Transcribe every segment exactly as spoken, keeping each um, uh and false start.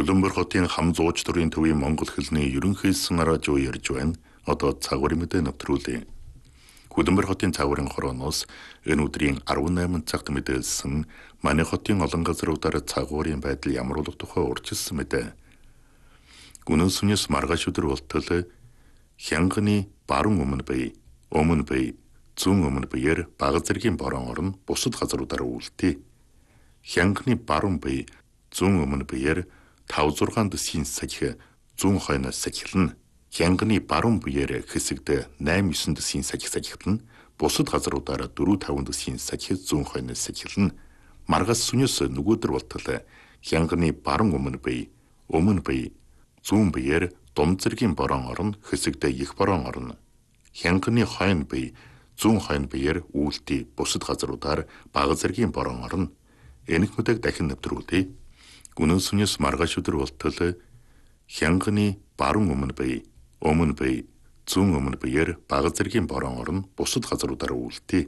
Улаанбаатар хотын хам зууч төрийн төвийн Монгол хэлний ерөнхий санаараа жуу ярьж байна. Одоо цагуурын мэдээ нэвтрүүлье. Улаанбаатар хотын цагуурын хорооноос энэ өдрийн арван найман цагт мэдээлсэн манай хотын олон газруудаар цагуурын байдал ямар болох тухай урьдчилсан мэдээ. Гүнэн сүнэс маргааш өдөр болтол хянганы баруун өмнө бай, өмнө бай, зүүн өмнө баяр бага зэргийн борон орн бусад газруудаар үлдээ. Хянганы баруун бай, зүүн өмнө баяр тав зургаан дэсийн сахи зүүн хойноос сахилна. Хянганы баруун буяар хэсэгт найм есөн дэсийн сахи сахилна. Бусад газруудаар дөрөв таван дэсийн сахи зүүн хойноос сахилна. Маргаас сүнэс нөгөөдөр болтол хянганы баруун өмнө бай, өмнө бай, зүүн буяар дум зэргийн борон орн хэсэгт их борон орно. Хянганы хойно бай, зүүн хойно буяар үлдээ. Бусад газруудаар бага зэргийн борон орно. Энэх мэдэг дахин нэвтрүүлье. Гүнэн сүнэс маргааш өдөр болтол хянганы баруун өмнө бай, өмнө бай, зүүн өмнө баяр бага зэргийн борон орн бусад газруудаар үлдээ.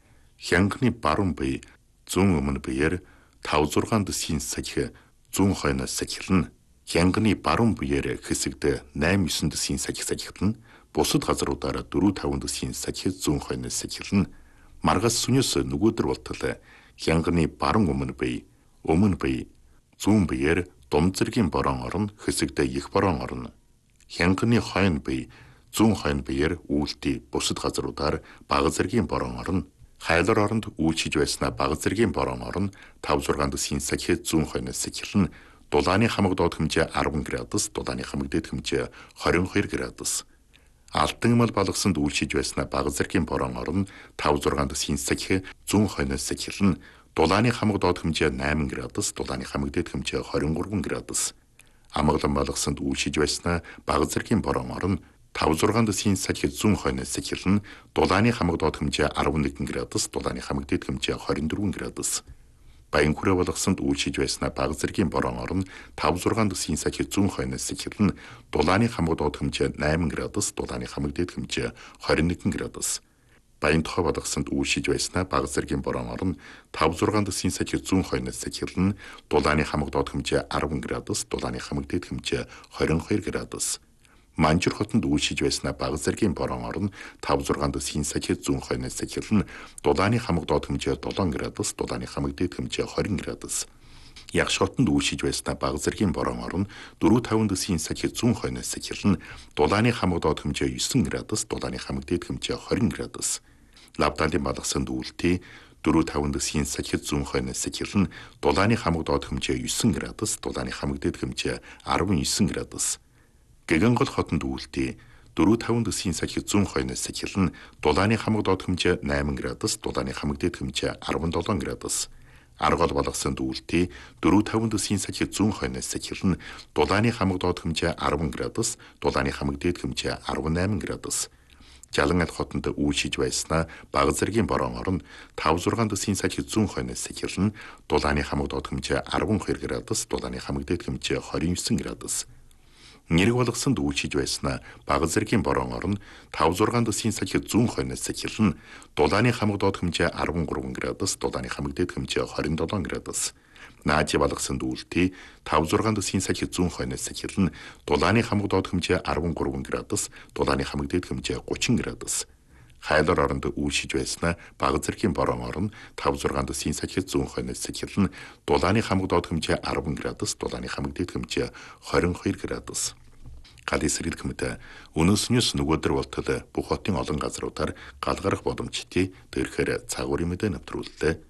Хянганы баруун бай, зүүн өмнө баяр тав зургаан дэсийн сахи зүүн хойноос сахилна. Хянганы баруун буяар хэсэгт найм есөн дэсийн сахи сахилна. Бусад газруудаар дөрөв таван дэсийн сахи зүүн хойноос сахилна. Маргаас сүнэс нөгөөдөр болтол хянганы баруун өмнө бай, өмнө бай, зүүн буяар дум зэргийн борон орн хэсэгт их борон орно. Хянганы хойно бай, зүүн хойно буяар үлдээ. Бусад газруудаар бага зэргийн борон орно. Хайлар оронд үйлчиж байснаа бага зэргийн борон орно тав зургаан дэсийн сахи зүүн хойноос сахилна. Дулааны хамаг доод хэмжээ арван градус, дулааны хамаг дээд хэмжээ хорин хоёр градус. Алтан мал балгасанд үйлчиж байснаа бага зэргийн борон орно тав зургаан дэсийн сахи зүүн хойноос сахилна. Дулааны хамаг доод хэмжээ найман градус, дулааны хамаг дээд хэмжээ хорин гурван градус. Амгалан балгасанд үйлчиж байснаа бага зэргийн борон орно тав зургаан дэсийн сахи зүүн хойноос сахилна. Дулааны хамаг доод хэмжээ арван нэг градус, дулааны хамаг дээд хэмжээ хорин дөрвөн градус. Баян хүрээ балгасанд үйлчиж байснаа бага зэргийн борон орно тав зургаан дэсийн сахи зүүн хойноос сахилна. Дулааны хамаг доод хэмжээ найман градус, дулааны хамаг дээд хэмжээ хорин нэг градус. Баян тухай балгасанд үйлшиж байснаа бага зэргийн борон орно тав зургаан дэсийн сахи зүүн хойноос сахилна. Дулааны хамаг доод хэмжээ арван градус, дулааны хамаг дээд хэмжээ хорин хоёр градус. Манжур хотод үйлшиж байснаа бага зэргийн борон орно тав зургаан дэсийн сахи зүүн хойноос сахилна. Дулааны хамаг доод хэмжээ долоон градус, дулааны хамаг дээд хэмжээ хорин градус. Ягш хотод үйлшиж байснаа бага зэргийн борон орно дөрөв таван дэсийн сахи зүүн хойноос сахилна. Дулааны хамаг доод хэмжээ есөн градус, дулааны хамаг дээд хэмжээ хорин градус. Лавдааны балгасанд үлдээ дөрөв таван дэсийн сахи зүүн хойноос сахилна. Дулааны хамаг доод хэмжээ есөн градус, дулааны хамаг дээд хэмжээ арван есөн градус. Гэгэнгол хотод үлдээ дөрөв таван дэсийн сахи зүүн хойноос сахилна. Дулааны хамаг доод хэмжээ найман градус, дулааны хамаг дээд хэмжээ арван долоон градус. Аргол балгасанд үлдээ дөрөв таван дэсийн сахи зүүн хойноос сахилна. Дулааны хамаг доод хэмжээ арван градус, дулааны хамаг дээд хэмжээ арван найман градус. Жалан аль хотод үйлшиж байснаа бага зэргийн борон орно тав зургаан дэсийн сахи зүүн хойноос сахилна. Дулааны хамаг доод хэмжээ арван хоёр градус, дулааны хамаг дээд хэмжээ хорин есөн градус. Нэрэг болгосонд үйлчиж байснаа бага зэргийн борон орно тав зургаан дэсийн сахи зүүн хойноос сахилна. Дулааны хамаг доод хэмжээ арван гурван градус, дулааны хамаг дээд хэмжээ хорин долоон градус. Наажи балгасанд үлдээ тав зургаан дэсийн сахи зүүн хойноос сахилна. Дулааны хамаг доод хэмжээ арван гурван градус, дулааны хамаг дээд хэмжээ гучин градус. Хайлар оронд үйлшиж байснаа бага зэргийн борон орно тав зургаан дэсийн сахи зүүн хойноос сахилна. Дулааны хамаг доод хэмжээ арван градус, дулааны хамаг дээд хэмжээ хорин хоёр градус. Гал эсрэг хэмэд өнөөснөөс нөгөөдөр болтол бүх хотын олон газруудаар галгарах боломжтой тэрхээр цагуурын мэдээ нэвтрүүллээ.